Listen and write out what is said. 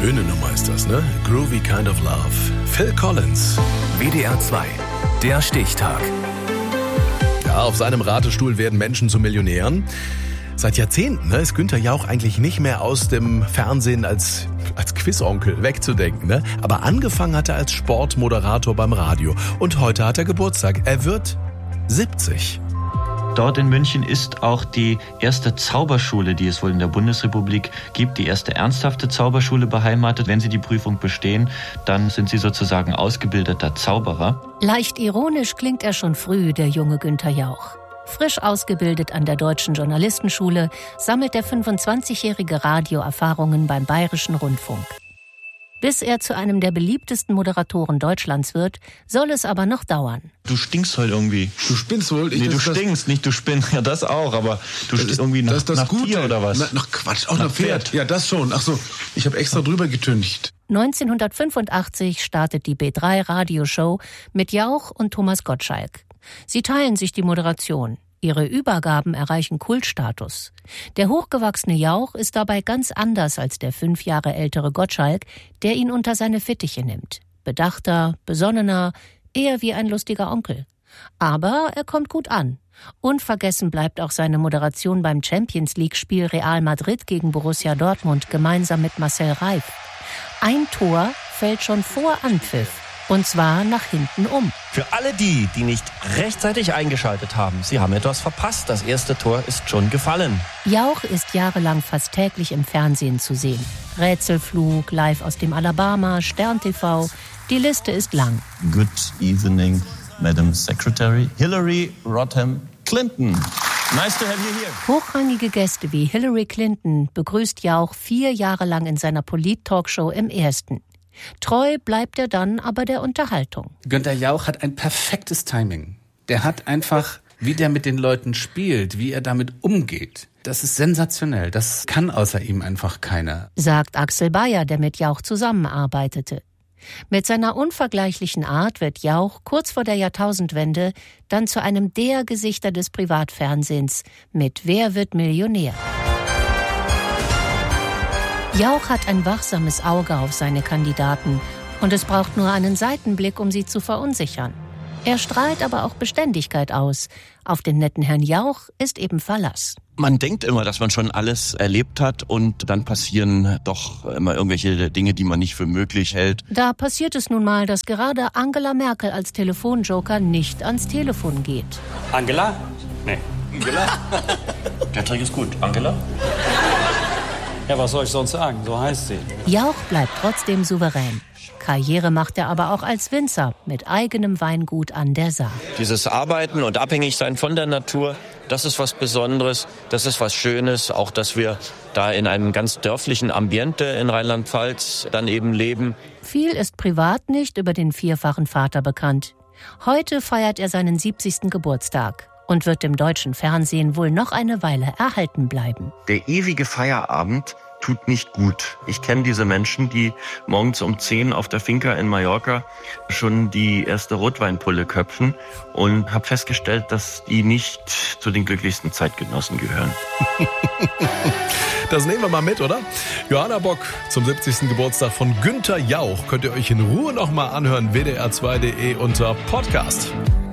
Schöne Nummer ist das, ne? Groovy Kind of Love. Phil Collins. WDR 2, der Stichtag. Ja, auf seinem Ratestuhl werden Menschen zu Millionären. Seit Jahrzehnten ist Günther Jauch eigentlich nicht mehr aus dem Fernsehen als Quizonkel wegzudenken. Ne? Aber angefangen hat er als Sportmoderator beim Radio. Und heute hat er Geburtstag. Er wird 70. Dort in München ist auch die erste Zauberschule, die es wohl in der Bundesrepublik gibt, die erste ernsthafte Zauberschule beheimatet. Wenn Sie die Prüfung bestehen, dann sind Sie sozusagen ausgebildeter Zauberer. Leicht ironisch klingt er schon früh, der junge Günther Jauch. Frisch ausgebildet an der Deutschen Journalistenschule sammelt der 25-jährige Radioerfahrungen beim Bayerischen Rundfunk. Bis er zu einem der beliebtesten Moderatoren Deutschlands wird, soll es aber noch dauern. Du stinkst heute irgendwie. Du spinnst wohl? Du stinkst, nicht du spinnst. Ja, das auch, aber du stinkst irgendwie nach Tier oder was? Nach Quatsch, auch nach Pferd. Ja, das schon. Ach so, ich habe extra drüber getüncht. 1985 startet die B3-Radioshow mit Jauch und Thomas Gottschalk. Sie teilen sich die Moderation. Ihre Übergaben erreichen Kultstatus. Der hochgewachsene Jauch ist dabei ganz anders als der 5 Jahre ältere Gottschalk, der ihn unter seine Fittiche nimmt. Bedachter, besonnener, eher wie ein lustiger Onkel. Aber er kommt gut an. Unvergessen bleibt auch seine Moderation beim Champions-League-Spiel Real Madrid gegen Borussia Dortmund gemeinsam mit Marcel Reif. Ein Tor fällt schon vor Anpfiff. Und zwar nach hinten um. Für alle die nicht rechtzeitig eingeschaltet haben, sie haben etwas verpasst. Das erste Tor ist schon gefallen. Jauch ist jahrelang fast täglich im Fernsehen zu sehen. Rätselflug, live aus dem Alabama, Stern TV. Die Liste ist lang. Good evening, Madam Secretary. Hillary Rodham Clinton. Nice to have you here. Hochrangige Gäste wie Hillary Clinton begrüßt Jauch 4 Jahre lang in seiner Polit-Talkshow im Ersten. Treu bleibt er dann aber der Unterhaltung. Günther Jauch hat ein perfektes Timing. Der hat einfach, wie der mit den Leuten spielt, wie er damit umgeht. Das ist sensationell. Das kann außer ihm einfach keiner. Sagt Axel Bayer, der mit Jauch zusammenarbeitete. Mit seiner unvergleichlichen Art wird Jauch kurz vor der Jahrtausendwende dann zu einem der Gesichter des Privatfernsehens mit Wer wird Millionär? Jauch hat ein wachsames Auge auf seine Kandidaten und es braucht nur einen Seitenblick, um sie zu verunsichern. Er strahlt aber auch Beständigkeit aus. Auf den netten Herrn Jauch ist eben Verlass. Man denkt immer, dass man schon alles erlebt hat und dann passieren doch immer irgendwelche Dinge, die man nicht für möglich hält. Da passiert es nun mal, dass gerade Angela Merkel als Telefonjoker nicht ans Telefon geht. Angela? Nee. Angela? Der Trick ist gut. Angela? Ja, was soll ich sonst sagen? So heißt sie. Jauch bleibt trotzdem souverän. Karriere macht er aber auch als Winzer mit eigenem Weingut an der Saar. Dieses Arbeiten und Abhängigsein von der Natur, das ist was Besonderes, das ist was Schönes. Auch, dass wir da in einem ganz dörflichen Ambiente in Rheinland-Pfalz dann eben leben. Viel ist privat nicht über den 4-fachen Vater bekannt. Heute feiert er seinen 70. Geburtstag und wird dem deutschen Fernsehen wohl noch eine Weile erhalten bleiben. Der ewige Feierabend tut nicht gut. Ich kenne diese Menschen, die morgens um 10 auf der Finca in Mallorca schon die erste Rotweinpulle köpfen und habe festgestellt, dass die nicht zu den glücklichsten Zeitgenossen gehören. Das nehmen wir mal mit, oder? Johanna Bock zum 70. Geburtstag von Günther Jauch könnt ihr euch in Ruhe nochmal anhören. WDR2.de unter Podcast.